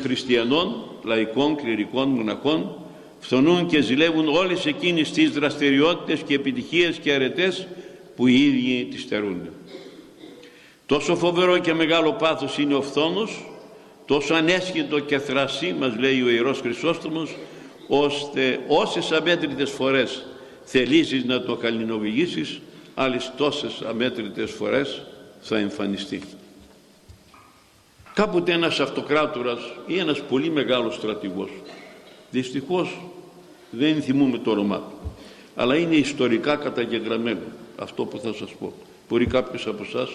χριστιανών, λαϊκών, κληρικών, μοναχών, φθονούν και ζηλεύουν όλες εκείνες τις δραστηριότητες και επιτυχίες και αρετές που οι ίδιοι τις στερούνται. Τόσο φοβερό και μεγάλο πάθος είναι ο φθόνος, τόσο ανέσχυτο και θρασί, μας λέει ο Ιερός Χρυσόστομος, ώστε όσες αμέτρητες φορές θελήσεις να το καλλινοποιήσεις, άλλες τόσες αμέτρητες φορές θα εμφανιστεί. Κάποτε ένας αυτοκράτορας ή ένας πολύ μεγάλος στρατηγός, δυστυχώς δεν θυμούμε το όνομά του, αλλά είναι ιστορικά καταγεγραμμένο αυτό που θα σας πω. Μπορεί κάποιος από εσάς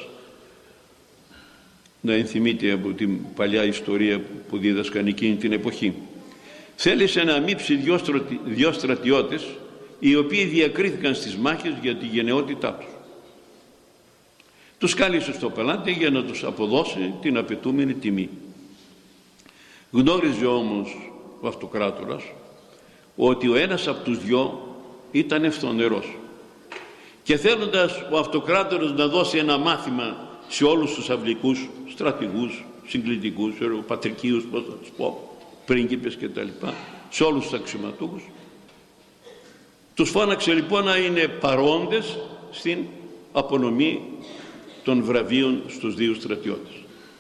να ενθυμείται από την παλιά ιστορία που δίδασκαν εκείνη την εποχή. Θέλησε να αμύψει δυο στρατιώτες, οι οποίοι διακρίθηκαν στις μάχες για τη γενναιότητά τους. Τους κάλεσε στο παλάτι για να τους αποδώσει την απαιτούμενη τιμή. Γνώριζε όμως ο αυτοκράτορας ότι ο ένας από τους δυο ήταν ευθονερός, και θέλοντας ο αυτοκράτορας να δώσει ένα μάθημα σε όλους τους αυλικούς, στρατηγούς, συγκλητικούς, πατρικίους, πώς θα τους πω, πρίγκιπες και τα λοιπά, σε όλους τους αξιωματούχους, τους φώναξε λοιπόν να είναι παρόντες στην απονομή των βραβείων στους δύο στρατιώτες.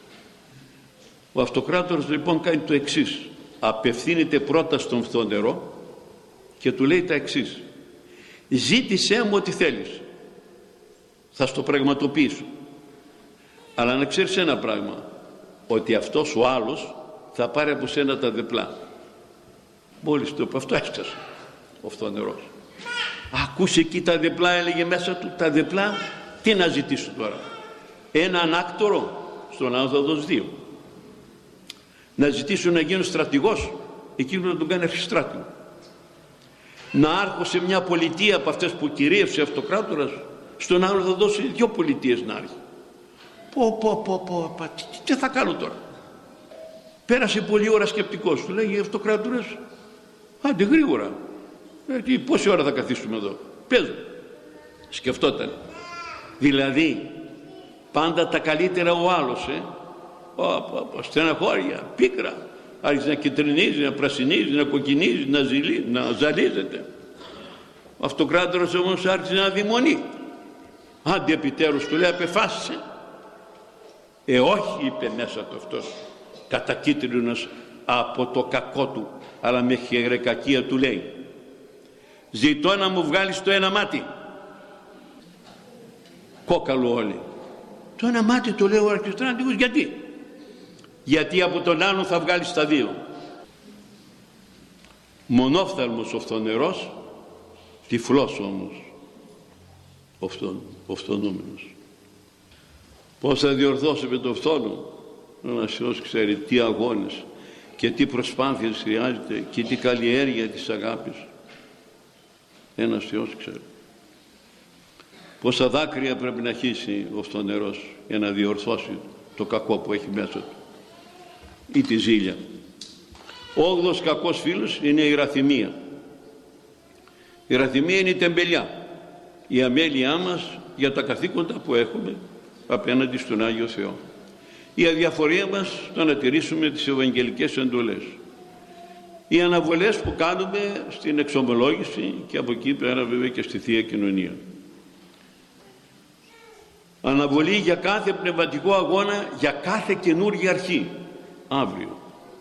Ο αυτοκράτορας λοιπόν κάνει το εξής: απευθύνεται πρώτα στον φθονερό και του λέει τα εξής: ζήτησέ μου ό,τι θέλεις, θα στο πραγματοποιήσω, αλλά να ξέρεις ένα πράγμα, ότι αυτός ο άλλος θα πάρει από σένα τα διπλά. Μόλις το είπε αυτό, έσκασε ο φθονερός. Ακούσε εκεί τα διπλά, έλεγε μέσα του, τα διπλά τι να ζητήσω τώρα? Έναν άκτορο, στον άλλο θα δώσει δύο. Να ζητήσω να γίνω στρατηγός, εκείνο να τον κάνει αρχιστράτηγο. Να άρχω σε μια πολιτεία από αυτές που κυρίευσε αυτοκράτορας, στον άλλο θα δώσει δύο πολιτείες να άρχει. Τι θα κάνω τώρα? Πέρασε πολλή ώρα σκεπτικός. Του λέγει αυτοκράτορας, άντε γρήγορα, πόση ώρα θα καθίσουμε εδώ? Πες. Σκεφτόταν. Δηλαδή πάντα τα καλύτερα ο άλλος, στεναχώρια, πίκρα, άρχισε να κυτρινίζει, να πρασινίζει, να κοκκινίζει, να ζαλίζεται. Ο αυτοκράτορας όμως άρχισε να δημονεί. Άντε επιτέλους, του λέει, απεφάσισε. Όχι, είπε μέσα του αυτός, κατακίτρινος από το κακό του, αλλά με χερεκακία του λέει: ζητώ να μου βγάλεις το ένα μάτι. Κόκαλο όλοι. Το ένα μάτι, το λέει ο αρχιστράτηγος. Γιατί? Γιατί από τον άλλον θα βγάλεις τα δύο. Μονόφθαλμος ο φθονερός, τυφλός όμως ο φθονούμενος. Πώς θα διορθώσουμε το φθόνο? Ένας Θεός ξέρει τι αγώνες και τι προσπάθειες χρειάζεται και τι καλλιέργεια της αγάπης. Ένας Θεός ξέρει. Πόσα δάκρυα πρέπει να χύσει ο φθονερός για να διορθώσει το κακό που έχει μέσα του ή τη ζήλια. Ο 8ος κακός φίλος είναι η ραθυμία. Η ραθυμία είναι η τεμπελιά, η αμέλειά μας για τα καθήκοντα που έχουμε απέναντι στον Άγιο Θεό. Η αδιαφορία μας στο να τηρήσουμε τις ευαγγελικές εντολές. Οι αναβολές που κάνουμε στην εξομολόγηση και από εκεί πέρα βέβαια και στη Θεία Κοινωνία. Αναβολή για κάθε πνευματικό αγώνα, για κάθε καινούργια αρχή. Αύριο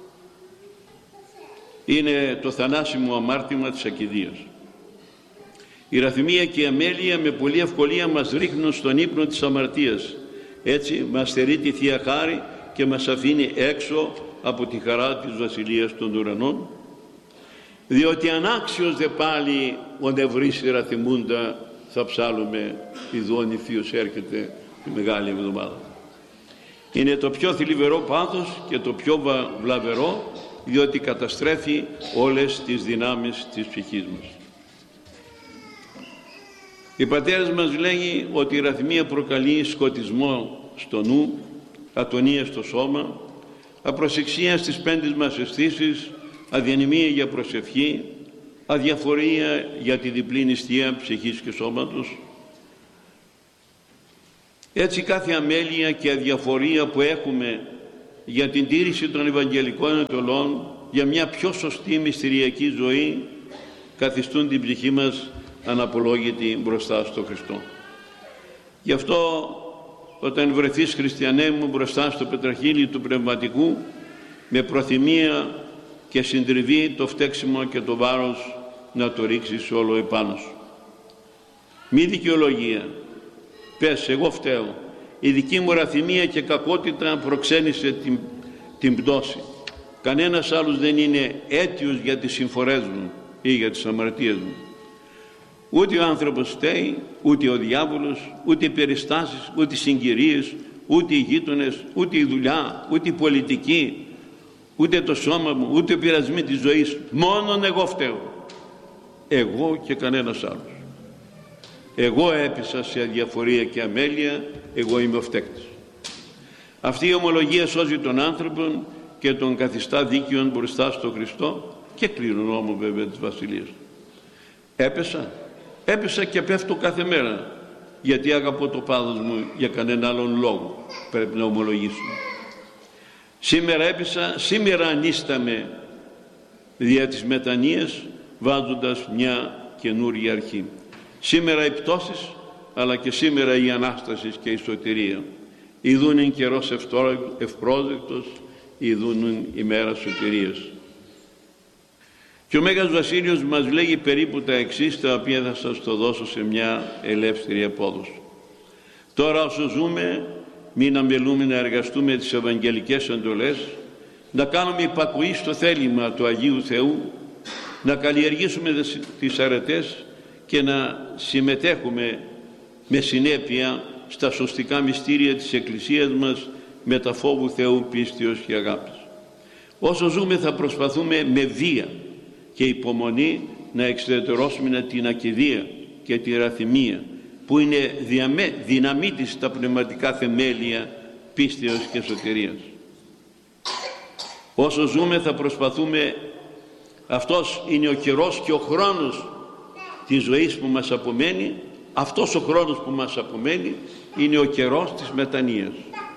είναι το θανάσιμο αμάρτημα της ακηδείας. Η ραθυμία και η αμέλεια με πολλή ευκολία μας ρίχνουν στον ύπνο της αμαρτίας. Έτσι μας στερεί τη Θεία Χάρη και μας αφήνει έξω από τη χαρά της Βασιλείας των Ουρανών, διότι ανάξιος δε πάλι ο νευρής ραθυμούντα θα ψάλουμε ειδών Υφίος έρχεται τη Μεγάλη Εβδομάδα. Είναι το πιο θλιβερό πάθος και το πιο βλαβερό, διότι καταστρέφει όλες τις δυνάμεις της ψυχής μας. Οι πατέρες μας λέγει ότι η ραθυμία προκαλεί σκοτισμό στο νου, ατονία στο σώμα, απροσεξία στις πέντες μας αισθήσεις, αδιανομία για προσευχή, αδιαφορία για τη διπλή νηστεία ψυχής και σώματος. Έτσι κάθε αμέλεια και αδιαφορία που έχουμε για την τήρηση των Ευαγγελικών εντολών, για μια πιο σωστή μυστηριακή ζωή, καθιστούν την ψυχή μας αναπολόγητη μπροστά στο Χριστό. Γι' αυτό όταν βρεθείς, χριστιανέ μου, μπροστά στο πετραχύλι του πνευματικού, με προθυμία και συντριβή το φταίξιμο και το βάρος να το ρίξεις όλο επάνω σου. Μη δικαιολογία. Πες, εγώ φταίω. Η δική μου ραθυμία και κακότητα προξένησε την πτώση. Κανένας άλλος δεν είναι αίτιος για τις συμφορές μου ή για τις αμαρτίες μου. Ούτε ο άνθρωπος φταίει, ούτε ο διάβολος, ούτε οι περιστάσεις, ούτε οι συγκυρίες, ούτε οι γείτονες, ούτε η δουλειά, ούτε η πολιτική, ούτε το σώμα μου, ούτε οι πειρασμοί της ζωής. Μόνον εγώ φταίω. Εγώ και κανένας άλλος. Εγώ έπεισα σε αδιαφορία και αμέλεια, εγώ είμαι ο φταίκτης. Αυτή η ομολογία σώζει τον άνθρωπον και τον καθιστά δίκαιον μπροστά στο Χριστό και κληρονόμο βέβαια της Βασιλείας. Έπεσα και πέφτω κάθε μέρα, γιατί αγαπώ το πάθος μου, για κανένα άλλον λόγο πρέπει να ομολογήσουμε. Σήμερα έπεσα, σήμερα ανίσταμε δια της μετανοίας, βάζοντας μια καινούργια αρχή. Σήμερα οι πτώσεις, αλλά και σήμερα η Ανάσταση και η σωτηρία. Ιδούνην καιρός ευπρόσδεκτος, ιδούνην ημέρα σωτηρίας. Και ο Μέγας Βασίλειος μας λέγει περίπου τα εξής, τα οποία θα σας το δώσω σε μια ελεύθερη απόδοση. Τώρα όσο ζούμε, μην αμελούμε να εργαστούμε τις Ευαγγελικές εντολές, να κάνουμε υπακοή στο θέλημα του Αγίου Θεού, να καλλιεργήσουμε τις αρετές και να συμμετέχουμε με συνέπεια στα σωστικά μυστήρια της Εκκλησίας μας με τα φόβου Θεού, πίστεως και αγάπης. Όσο ζούμε θα προσπαθούμε με βία και υπομονή να εξεδετερώσουμε την ακηδία και τη ραθυμία, που είναι δυναμίτης στα πνευματικά θεμέλια πίστεως και σωτηρίας. Όσο ζούμε θα προσπαθούμε, αυτός είναι ο καιρός και ο χρόνος της ζωής που μας απομένει, αυτός ο χρόνος που μας απομένει είναι ο καιρός της μετανοίας.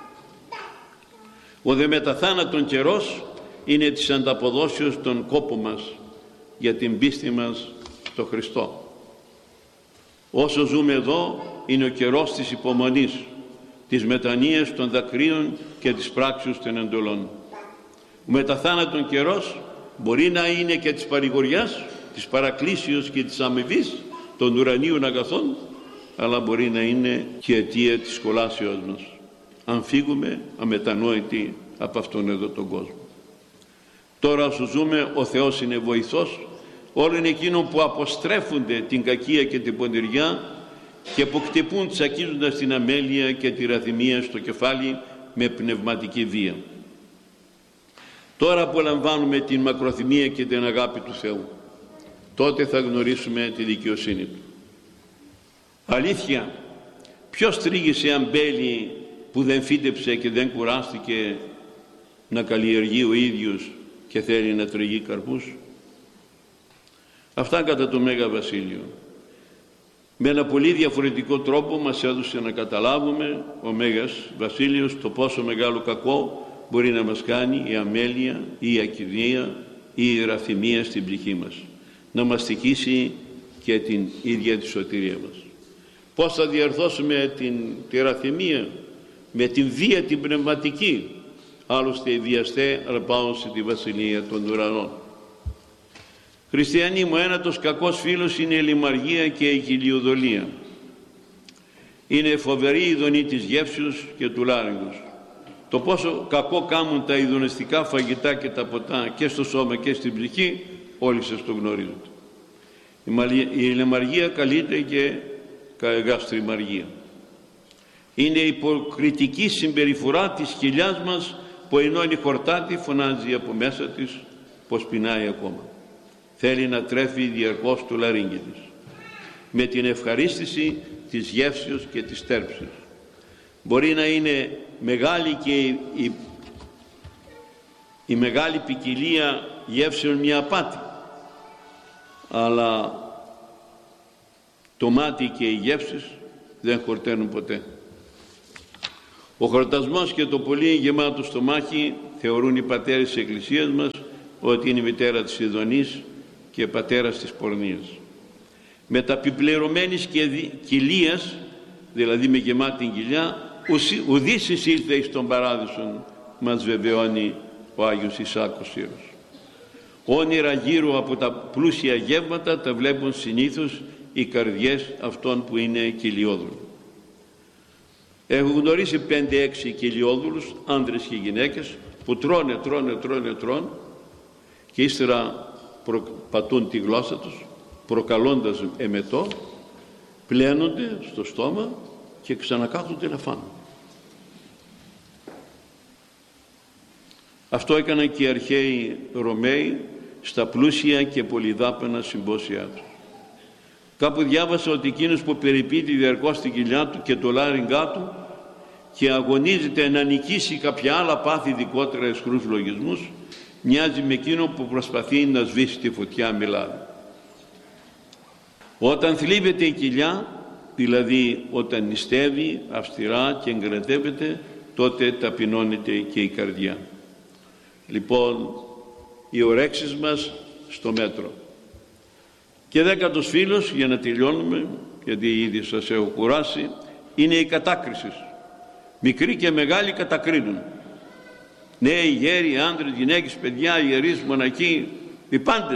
Ο δε μεταθάνατον καιρός είναι της ανταποδόσεως των κόπο μας για την πίστη μας στο Χριστό. Όσο ζούμε εδώ είναι ο καιρός της υπομονής, της μετανοίας των δακρύων και της πράξεως των εντολών. Ο μεταθάνατον καιρός μπορεί να είναι και της παρηγοριάς, της παρακλήσεως και της αμοιβής των ουρανίων αγαθών, αλλά μπορεί να είναι και αιτία της κολάσεως μας, αν φύγουμε αμετανόητοι από αυτόν εδώ τον κόσμο. Τώρα όσο ζούμε, ο Θεός είναι βοηθός όλων εκείνων που αποστρέφονται την κακία και την πονηριά και που χτυπούν τσακίζοντας την αμέλεια και τη ραθυμία στο κεφάλι με πνευματική βία. Τώρα απολαμβάνουμε την μακροθυμία και την αγάπη του Θεού. Τότε θα γνωρίσουμε τη δικαιοσύνη Του. Αλήθεια, ποιος τρίγησε αμπέλι που δεν φύτεψε και δεν κουράστηκε να καλλιεργεί ο ίδιος και θέλει να τριγεί καρπούς? Αυτά κατά το Μέγα Βασίλειο. Με ένα πολύ διαφορετικό τρόπο μας έδωσε να καταλάβουμε ο Μέγας Βασίλειος το πόσο μεγάλο κακό μπορεί να μας κάνει η αμέλεια ή η ακηδία ή η ραθυμία στην ψυχή μας, να μας στοιχήσει και την ίδια τη σωτηρία μας. Πώς θα διορθώσουμε τη ραθυμία? Με την βία την πνευματική, άλλωστε η βιαστέ αρπάωσε τη βασιλεία των ουρανών. Χριστιανοί μου, ένατος κακός φίλος είναι η λιμαργία και η κοιλιοδολία. Είναι φοβερή η ειδονή της γεύσεως και του λάρυγγος. Το πόσο κακό κάνουν τα ειδονιστικά φαγητά και τα ποτά και στο σώμα και στην ψυχή, όλοι σας το γνωρίζετε. Η λιμαργία καλείται και γαστριμαργία. Είναι η υποκριτική συμπεριφορά της κοιλιάς μας που ενώ είναι χορτάτη φωνάζει από μέσα της πως πεινάει ακόμα. Θέλει να τρέφει διαρκώς το λαρύγγι της με την ευχαρίστηση της γεύσεως και της τέρψης. Μπορεί να είναι μεγάλη και η μεγάλη ποικιλία γεύσεων μια απάτη, αλλά το μάτι και οι γεύσεις δεν χορταίνουν ποτέ. Ο χορτασμός και το πολύ γεμάτο στομάχι θεωρούν οι πατέρες της Εκκλησίας μας ότι είναι η μητέρα της ειδονής και πατέρας της πορνείας. Με τα επιπληρωμένης κοιλίας, δηλαδή με γεμάτη κοιλιά, ουδής εισήλθε εις τον παράδεισον, μας βεβαιώνει ο Άγιος Ισάκος Σύρος. Όνειρα γύρω από τα πλούσια γεύματα τα βλέπουν συνήθως οι καρδιές αυτών που είναι κοιλιόδουλοι. Έχω γνωρίσει 5-6 κοιλιόδουλους, άντρες και γυναίκες, που τρώνε και ύστερα πατούν τη γλώσσα τους, προκαλώντας εμετό, πλένονται στο στόμα και ξανακάθονται να φάνε. Αυτό έκαναν και οι αρχαίοι Ρωμαίοι στα πλούσια και πολυδάπανα συμπόσια τους. Κάπου διάβασα ότι εκείνος που περιποιείται διαρκώς την κοιλιά του και το λάριγκά του και αγωνίζεται να νικήσει κάποια άλλα πάθη, ειδικότερα αισχρούς λογισμούς, μοιάζει με εκείνο που προσπαθεί να σβήσει τη φωτιά με λάδι. Όταν θλίβεται η κοιλιά, δηλαδή όταν νηστεύει αυστηρά και εγκρατεύεται, τότε ταπεινώνεται και η καρδιά. Λοιπόν, οι ορέξεις μας στο μέτρο. Και 10ος φίλος, για να τελειώνουμε, γιατί ήδη σας έχω κουράσει, είναι η κατάκριση. Μικροί και μεγάλοι κατακρίνουν. Νέοι, γέροι, άντρες, γυναίκες, παιδιά, ιερείς, μοναχοί, οι πάντες.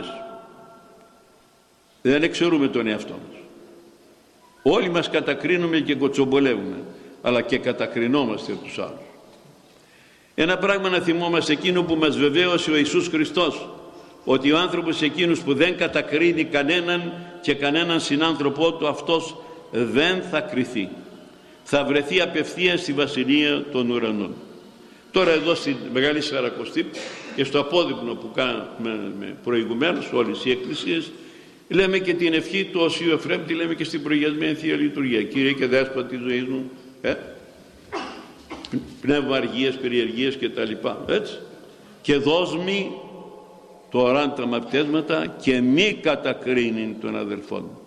Δεν εξαιρούμε τον εαυτό μας. Όλοι μας κατακρίνουμε και κοτσομπολεύουμε, αλλά και κατακρινόμαστε από τους άλλους. Ένα πράγμα να θυμόμαστε, εκείνο που μας βεβαίωσε ο Ιησούς Χριστός, ότι ο άνθρωπος εκείνος που δεν κατακρίνει κανέναν και κανέναν συνάνθρωπό του, αυτός δεν θα κριθεί. Θα βρεθεί απευθείας στη Βασιλεία των Ουρανών. Τώρα εδώ στη Μεγάλη Σαρακοστή και στο απόδειπνο που κάναμε προηγουμένως όλες οι εκκλησίες, λέμε και την ευχή του Οσίου Εφραίμ, τη λέμε και στην προηγιασμένη Θεία Λειτουργία. Κύριε και Δέσποτα της ζωής μου, πνεύμα αργίας, περιεργίας και τα λοιπά, έτσι. Και δώσμη τώρα τα μαπτέσματα και μη κατακρίνει τον αδελφόν μου.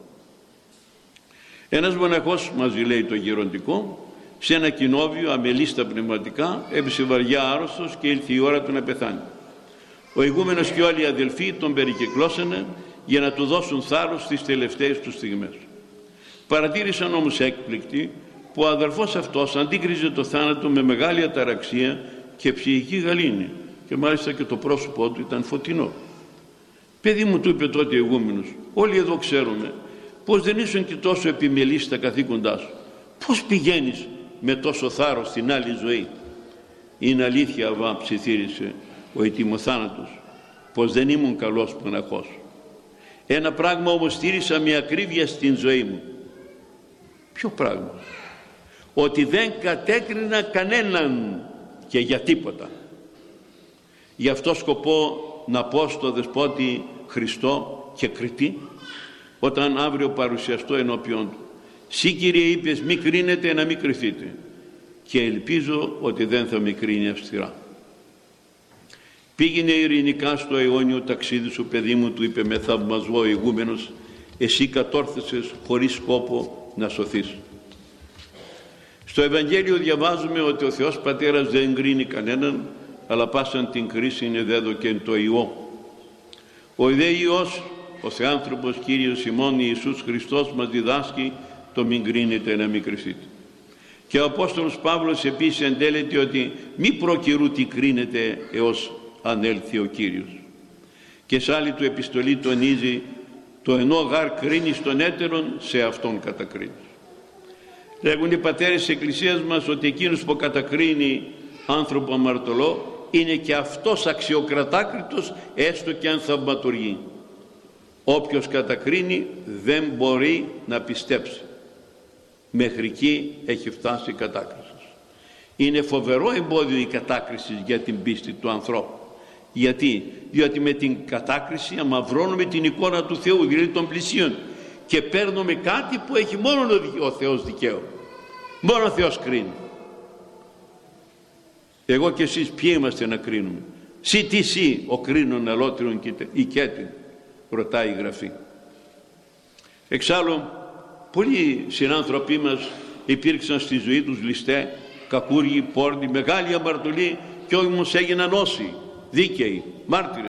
Ένας μοναχός, μαζί λέει το γεροντικό, σε ένα κοινόβιο αμελίστα πνευματικά, έπεσε βαριά άρρωστος και ήλθε η ώρα του να πεθάνει. Ο ηγούμενος και όλοι οι αδελφοί τον περικυκλώσανε για να του δώσουν θάρρος στις τελευταίες του στιγμές. Παρατήρησαν όμως έκπληκτοι που ο αδελφός αυτός αντίκριζε το θάνατο με μεγάλη αταραξία και ψυχική γαλήνη, και μάλιστα και το πρόσωπό του ήταν φωτεινό. «Παιδί μου», του είπε τότε ο ηγούμενος, «όλοι εδώ ξέρουμε πως δεν ήσουν και τόσο επιμελής στα καθήκοντά σου. Πώς πηγαίνεις με τόσο θάρρος στην άλλη ζωή?» «Είναι αλήθεια, Αβά», ψιθύρισε ο ετοιμοθάνατος, «πως δεν ήμουν καλός μοναχός. Ένα πράγμα όμως στήρισα με ακρίβεια στην ζωή μου». «Ποιο πράγμα?» «Ότι δεν κατέκρινα κανέναν και για τίποτα. Γι' αυτό σκοπό να πω στο Δεσπότη Χριστό και Κριτή, όταν αύριο παρουσιαστώ ενώπιον του, «Συ, Κύριε, είπες μη κρίνετε, να μην κρυθείτε», και ελπίζω ότι δεν θα με κρίνει αυστηρά. «Πήγαινε ειρηνικά στο αιώνιο ταξίδι σου, παιδί μου», του είπε με θαυμασμό ο ηγούμενος, «εσύ κατόρθωσες χωρίς σκόπο να σωθείς». Στο Ευαγγέλιο διαβάζουμε ότι ο Θεός Πατέρας δεν κρίνει κανέναν, αλλά πάσαν την κρίση είναι δέδοκεν το Υιό. Ο δε Υιός, ο Θεάνθρωπος Κύριος ημών Ιησούς Χριστός, μας διδάσκει το μην κρίνετε, να μην κριθείτε. Και ο Απόστολος Παύλος επίσης εντέλεται ότι μη προκυρού τι κρίνετε έως ανέλθει ο Κύριος. Και σε άλλη του επιστολή τονίζει το ενώ γάρ κρίνεις τον έτερον, σε αυτόν κατακρίνεις. Λέγουν οι πατέρες της Εκκλησίας μας ότι εκείνος που κατακρίνει άνθρωπο αμαρτωλό είναι και αυτός αξιοκρατάκριτος, έστω και αν θαυματουργεί. Όποιος κατακρίνει δεν μπορεί να πιστέψει. Μέχρι εκεί έχει φτάσει η κατάκριση. Είναι φοβερό εμπόδιο η κατάκριση για την πίστη του ανθρώπου. Γιατί? Διότι με την κατάκριση αμαυρώνουμε την εικόνα του Θεού, δηλαδή των πλησίων, και παίρνουμε κάτι που έχει μόνο ο Θεός δικαίωμα. Μόνο ο Θεός κρίνει. Εγώ και εσείς ποιοι είμαστε να κρίνουμε? «Συ τι σύ ο κρίνων αλότριον οικέτην», ρωτάει η Γραφή. Εξάλλου πολλοί συνάνθρωποι μας υπήρξαν στη ζωή τους ληστέ, κακούργοι, πόρνοι, μεγάλη αμαρτωλοί, και όμως έγιναν όσοι, δίκαιοι, μάρτυρες.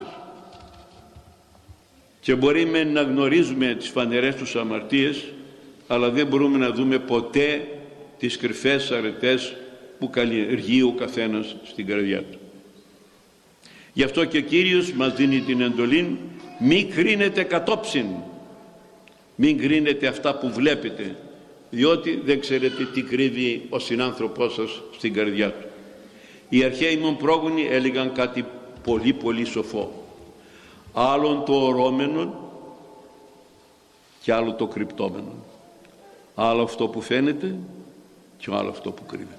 Και μπορούμε να γνωρίζουμε τις φανερές τους αμαρτίες, αλλά δεν μπορούμε να δούμε ποτέ τις κρυφές αρετές που καλλιεργεί ο καθένας στην καρδιά του. Γι' αυτό και ο Κύριος μας δίνει την εντολή: μην κρίνετε κατόψιν, μην κρίνετε αυτά που βλέπετε, διότι δεν ξέρετε τι κρύβει ο συνάνθρωπός σας στην καρδιά του. Οι αρχαίοι μου πρόγονοι έλεγαν κάτι πολύ πολύ σοφό: άλλον το ορώμενο και άλλο το κρυπτόμενο, άλλο αυτό που φαίνεται και άλλο αυτό που κρύβεται.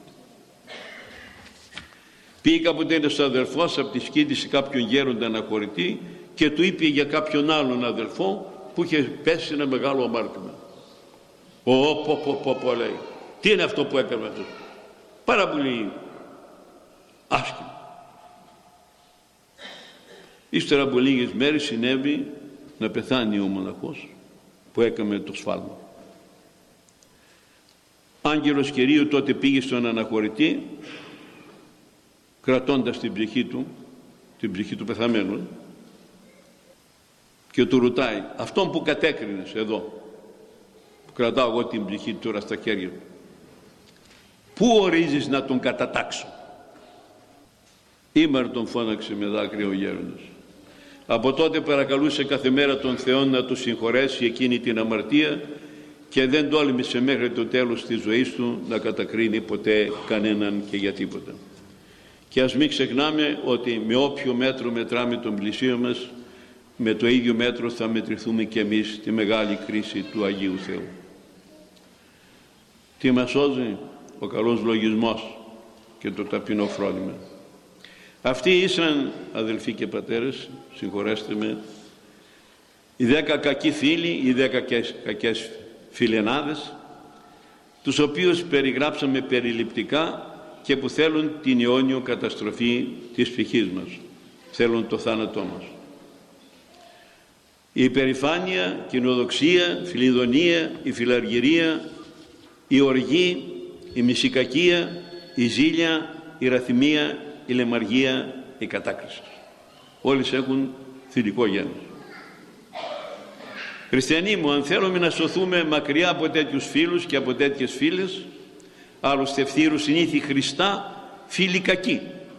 Πήγε κάποτε ένας αδερφός από τη σκήτη σε κάποιον γέροντα αναχωρητή και του είπε για κάποιον άλλον αδερφό που είχε πέσει ένα μεγάλο αμάρτημα. Λέει, τι είναι αυτό που έκανε αυτό? Πάρα πολύ άσχημο. Ύστερα από λίγες μέρες συνέβη να πεθάνει ο μοναχός που έκαμε το σφάλμα. Άγγελος Κυρίου τότε πήγε στον αναχωρητή, κρατώντας την ψυχή του πεθαμένου, και του ρωτάει: αυτόν που κατέκρινες εδώ, που κρατάω εγώ την ψυχή τώρα στα χέρια του, πού ορίζεις να τον κατατάξω? Ήμαρ, τον φώναξε με δάκρυα ο γέροντας. Από τότε παρακαλούσε κάθε μέρα τον Θεό να του συγχωρέσει εκείνη την αμαρτία και δεν τόλμησε μέχρι το τέλος της ζωής του να κατακρίνει ποτέ κανέναν και για τίποτα. Και ας μην ξεχνάμε ότι με όποιο μέτρο μετράμε τον πλησίο μας, με το ίδιο μέτρο θα μετρηθούμε και εμείς τη μεγάλη κρίση του Αγίου Θεού. Τι μας σώζει? Ο καλός λογισμός και το ταπεινό φρόνημα. Αυτοί ήσαν, αδελφοί και πατέρες, συγχωρέστε με, οι 10 κακοί φίλοι, οι 10 κακές φιλενάδες, τους οποίους περιγράψαμε περιληπτικά και που θέλουν την αιώνιο καταστροφή της ψυχής μας, θέλουν το θάνατό μας. Η υπερηφάνεια, κοινοδοξία, φιλιδονία, η φιλαργυρία, η οργή, η μυσικακία, η ζήλια, η ραθυμία, η λαιμαργία, η κατάκριση. Όλες έχουν θηλυκό γένος. Χριστιανοί μου, αν θέλουμε να σωθούμε μακριά από τέτοιους φίλους και από τέτοιες φίλες, άλλωστε φθήρους συνήθι Χριστά φίλοι κακοί.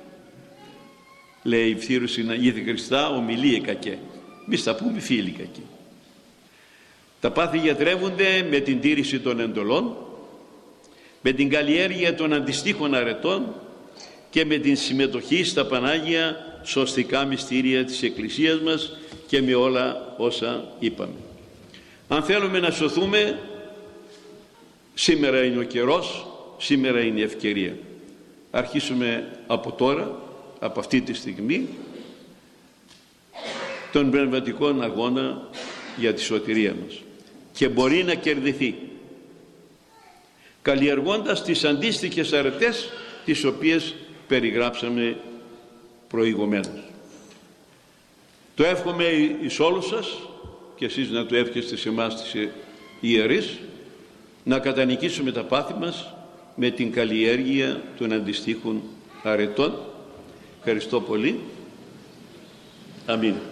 Λέει φθήρους συνήθι Χριστά ομιλίε κακέ. Εμείς θα πούμε φίλοι κακοί. Τα πάθη γιατρεύονται με την τήρηση των εντολών, με την καλλιέργεια των αντιστοίχων αρετών και με την συμμετοχή στα Πανάγια σωστικά μυστήρια της Εκκλησίας μας και με όλα όσα είπαμε. Αν θέλουμε να σωθούμε, σήμερα είναι ο καιρός, σήμερα είναι η ευκαιρία. Αρχίσουμε από τώρα, από αυτή τη στιγμή, τον πνευματικό αγώνα για τη σωτηρία μας. Και μπορεί να κερδιθεί καλλιεργώντας τις αντίστοιχες αρετές τις οποίες περιγράψαμε προηγουμένως. Το εύχομαι εις όλους σας και εσείς να το εύχεστε σε εμάς τις ιερείς, να κατανικήσουμε τα πάθη μας με την καλλιέργεια των αντιστοίχων αρετών. Ευχαριστώ πολύ. Αμήν.